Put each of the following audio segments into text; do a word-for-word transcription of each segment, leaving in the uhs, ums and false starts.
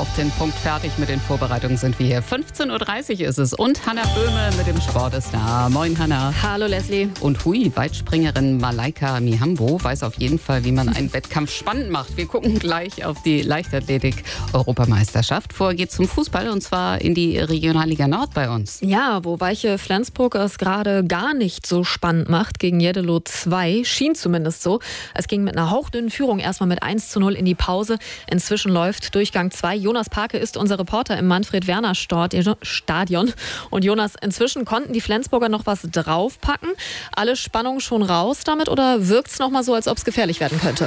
auf den Punkt fertig mit den Vorbereitungen sind wir hier. fünfzehn Uhr dreißig ist es und Hannah Böhme mit dem Sport ist da. Moin Hannah. Hallo Leslie. Und hui, Weitspringerin Malaika Mihambo weiß auf jeden Fall, wie man einen Wettkampf spannend macht. Wir gucken gleich auf die Leichtathletik-Europameisterschaft. Vorher geht's zum Fußball und zwar in die Regionalliga Nord bei uns. Ja, wo Weiche Flensburg es gerade gar nicht so spannend macht gegen Jeddelo zwei, schien zumindest so. Es ging mit einer hauchdünnen Führung erstmal mit eins zu null in die Pause. Inzwischen läuft Durchgang zwei. Jonas Parke ist unser Reporter im Manfred-Werner-Stadion. Und Jonas, inzwischen konnten die Flensburger noch was draufpacken. Alle Spannung schon raus damit oder wirkt es noch mal so, als ob es gefährlich werden könnte?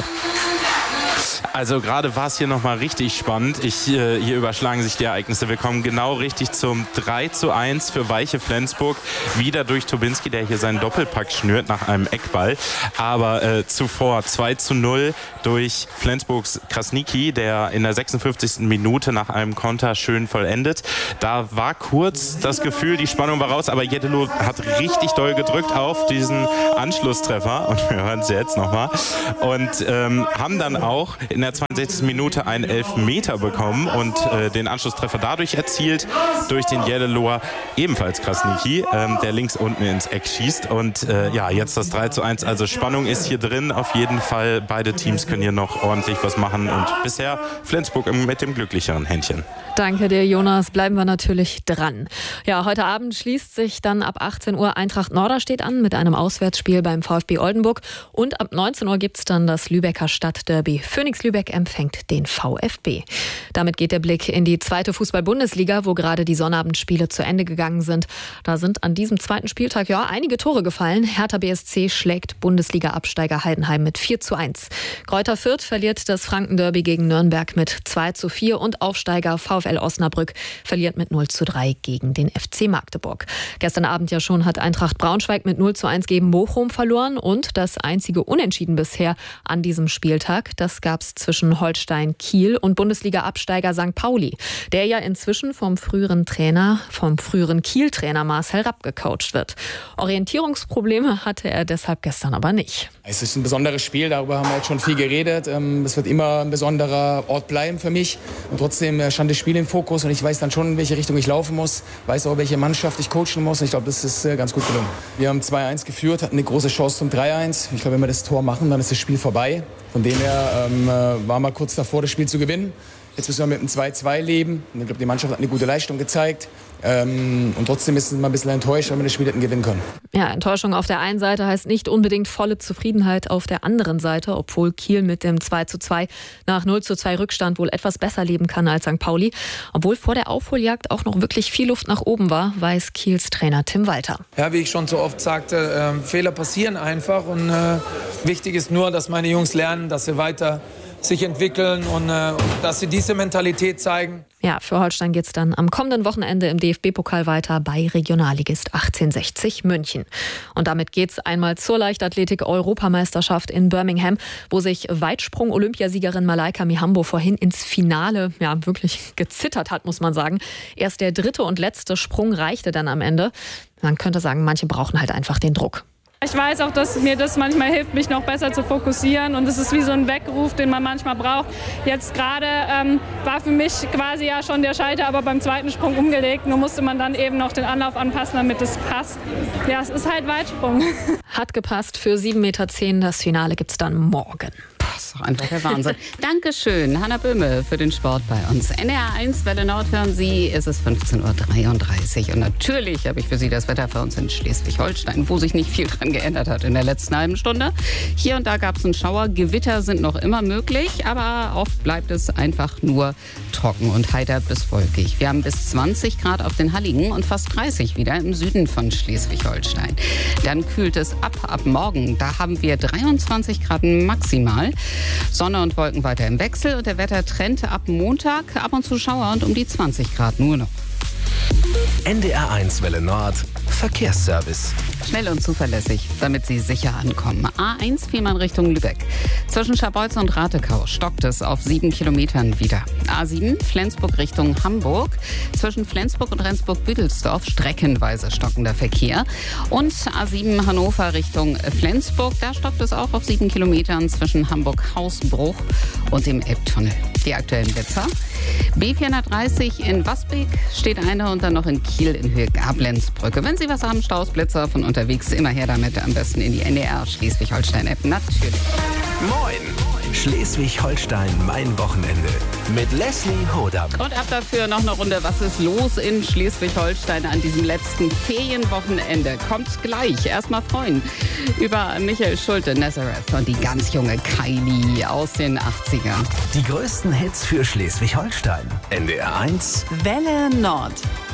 Also gerade war es hier nochmal richtig spannend. Ich, äh, hier überschlagen sich die Ereignisse. Wir kommen genau richtig zum drei zu eins für Weiche Flensburg. Wieder durch Tobinski, der hier seinen Doppelpack schnürt nach einem Eckball. Aber äh, zuvor zwei zu null durch Flensburgs Krasniki, der in der sechsundfünfzigsten Minute nach einem Konter schön vollendet. Da war kurz das Gefühl, die Spannung war raus, aber Jeddelo hat richtig doll gedrückt auf diesen Anschlusstreffer. Und wir hören es jetzt nochmal. Und ähm, haben dann auch in der zweiundsechzigsten Minute einen Elfmeter bekommen und äh, den Anschlusstreffer dadurch erzielt, durch den Jeddeloer, ebenfalls Krasniki, ähm, der links unten ins Eck schießt. Und äh, ja, jetzt das drei zu eins. Also Spannung ist hier drin auf jeden Fall. Beide Teams können hier noch ordentlich was machen und bisher Flensburg mit dem glücklicheren Händchen. Danke dir, Jonas. Bleiben wir natürlich dran. Ja, heute Abend schließt sich dann ab achtzehn Uhr Eintracht Norderstedt an mit einem Auswärtsspiel beim VfB Oldenburg. Und ab neunzehn Uhr gibt es dann das Lübecker Stadtderby. Phoenix Lübeck empfängt den VfB. Damit geht der Blick in die zweite Fußball-Bundesliga, wo gerade die Sonnabendspiele zu Ende gegangen sind. Da sind an diesem zweiten Spieltag ja einige Tore gefallen. Hertha B S C schlägt Bundesliga-Absteiger Heidenheim mit vier zu eins. Greuther Fürth verliert das Franken-Derby gegen Nürnberg mit zwei zu vier und Aufsteiger VfL Osnabrück verliert mit null zu drei gegen den F C Magdeburg. Gestern Abend ja schon hat Eintracht Braunschweig mit null zu eins gegen Bochum verloren und das einzige Unentschieden bisher an diesem Spieltag, das gab es zwischen Holstein Kiel und Bundesliga-Absteiger Sankt Pauli, der ja inzwischen vom früheren Trainer, vom früheren Kiel-Trainer Marcel Rapp gecoacht wird. Orientierungsprobleme hatte er deshalb gestern aber nicht. Es ist ein besonderes Spiel, darüber haben wir jetzt schon viel geredet. Es wird immer ein besonderer Ort bleiben für mich und trotzdem stand das Spiel im Fokus und ich weiß dann schon, in welche Richtung ich laufen muss, weiß auch, welche Mannschaft ich coachen muss und ich glaube, das ist ganz gut gelungen. Wir haben zwei eins geführt, hatten eine große Chance zum drei eins. Ich glaube, wenn wir das Tor machen, dann ist das Spiel vorbei. Von dem her ähm, war mal kurz davor, das Spiel zu gewinnen. Jetzt müssen wir mit einem zwei zwei leben. Und ich glaube, die Mannschaft hat eine gute Leistung gezeigt. Ähm, und trotzdem ist es mal ein bisschen enttäuscht, weil wir das Spiel hätten gewinnen können. Ja, Enttäuschung auf der einen Seite heißt nicht unbedingt volle Zufriedenheit auf der anderen Seite, obwohl Kiel mit dem zwei zu zwei nach null zu zwei Rückstand wohl etwas besser leben kann als Sankt Pauli. Obwohl vor der Aufholjagd auch noch wirklich viel Luft nach oben war, weiß Kiels Trainer Tim Walter. Ja, wie ich schon so oft sagte, äh, Fehler passieren einfach und äh, wichtig ist nur, dass meine Jungs lernen, dass sie weiter sich entwickeln und äh, dass sie diese Mentalität zeigen. Ja, für Holstein geht es dann am kommenden Wochenende im D F B-Pokal weiter bei Regionalligist achtzehnhundertsechzig München. Und damit geht es einmal zur Leichtathletik-Europameisterschaft in Birmingham, wo sich Weitsprung-Olympiasiegerin Malaika Mihambo vorhin ins Finale ja wirklich gezittert hat, muss man sagen. Erst der dritte und letzte Sprung reichte dann am Ende. Man könnte sagen, manche brauchen halt einfach den Druck. Ich weiß auch, dass mir das manchmal hilft, mich noch besser zu fokussieren und es ist wie so ein Weckruf, den man manchmal braucht. Jetzt gerade ähm, war für mich quasi ja schon der Schalter, aber beim zweiten Sprung umgelegt. Nur musste man dann eben noch den Anlauf anpassen, damit es passt. Ja, es ist halt Weitsprung. Hat gepasst für sieben Meter zehn. Das Finale gibt's dann morgen. Das ist doch einfach der Wahnsinn. Dankeschön, Hannah Böhme, für den Sport bei uns. N D R eins, Welle Nord hören Sie, es ist fünfzehn Uhr dreiunddreißig. Und natürlich habe ich für Sie das Wetter für uns in Schleswig-Holstein, wo sich nicht viel dran geändert hat in der letzten halben Stunde. Hier und da gab es einen Schauer. Gewitter sind noch immer möglich, aber oft bleibt es einfach nur trocken und heiter bis wolkig. Wir haben bis zwanzig Grad auf den Halligen und fast dreißig wieder im Süden von Schleswig-Holstein. Dann kühlt es ab ab morgen. Da haben wir dreiundzwanzig Grad maximal. Sonne und Wolken weiter im Wechsel und der Wettertrend ab Montag ab und zu Schauer und um die zwanzig Grad nur noch. N D R eins Welle Nord Verkehrsservice. Schnell und zuverlässig, damit Sie sicher ankommen. A eins Fehmarn Richtung Lübeck. Zwischen Scharbeutz und Ratekau stockt es auf sieben Kilometern wieder. A sieben Flensburg Richtung Hamburg. Zwischen Flensburg und Rendsburg-Büdelsdorf streckenweise stockender Verkehr. Und A sieben Hannover Richtung Flensburg. Da stockt es auch auf sieben Kilometern zwischen Hamburg-Hausbruch und dem Elbtunnel. Die aktuellen Blitzer. B vierhundertdreißig in Wasbeck steht einer und dann noch in Kiel in Höhe Gablenzbrücke. Wenn Sie was haben, Staus, Blitzer von unterwegs, immer her damit, am besten in die N D R Schleswig-Holstein-App, natürlich. Moin! Schleswig-Holstein, mein Wochenende. Mit Leslie Hodam. Und ab dafür noch eine Runde. Was ist los in Schleswig-Holstein an diesem letzten Ferienwochenende? Kommt gleich. Erstmal freuen über Michael Schulte, Nazareth und die ganz junge Kylie aus den achtzigern. Die größten Hits für Schleswig-Holstein. N D R eins Welle Nord.